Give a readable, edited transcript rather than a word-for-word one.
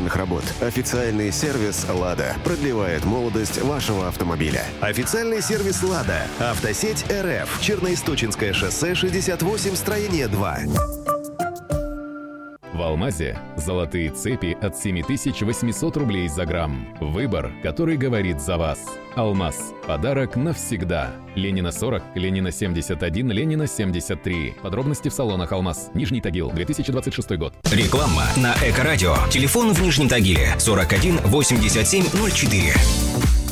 строительных работ. Официальный сервис «Лада» продлевает молодость вашего автомобиля. Официальный сервис «Лада». Автосеть РФ. Черноисточинское шоссе 68, строение 2. В «Алмазе» золотые цепи от 7800 рублей за грамм. Выбор, который говорит за вас. «Алмаз» – подарок навсегда. Ленина 40, Ленина 71, Ленина 73. Подробности в салонах «Алмаз». Нижний Тагил, 2026 год. Реклама на Эко-радио. Телефон в Нижнем Тагиле 41 87 04.